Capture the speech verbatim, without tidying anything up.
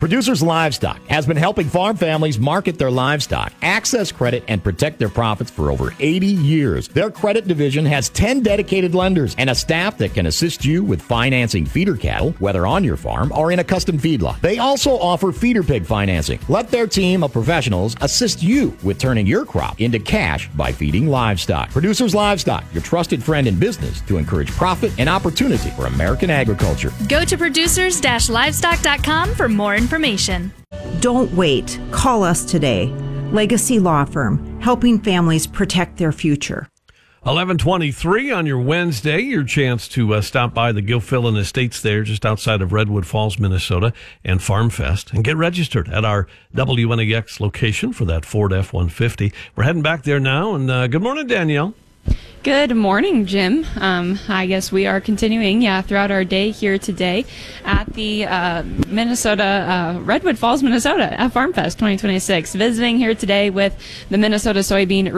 Producers Livestock has been helping farm families market their livestock, access credit, and protect their profits for over eighty years. Their credit division has ten dedicated lenders and a staff that can assist you with financing feeder cattle, whether on your farm or in a custom feedlot. They also offer feeder pig financing. Let their team of professionals assist you with turning your crop into cash by feeding livestock. Producers Livestock, your trusted friend in business to encourage profit and opportunity for American agriculture. Go to producers livestock dot com for more information. Information. Don't wait. Call us today. Legacy Law Firm, helping families protect their future. eleven twenty-three on your Wednesday, your chance to uh, stop by the Gilfillan Estates there just outside of Redwood Falls, Minnesota, and Farm Fest, and get registered at our W N A X location for that Ford F one fifty. We're heading back there now, and uh, good morning, Danielle. Good morning, Jim. Um, I guess we are continuing, yeah, throughout our day here today at the uh, Minnesota, uh, Redwood Falls, Minnesota, at Farm Fest twenty twenty-six. Visiting here today with the Minnesota Soybean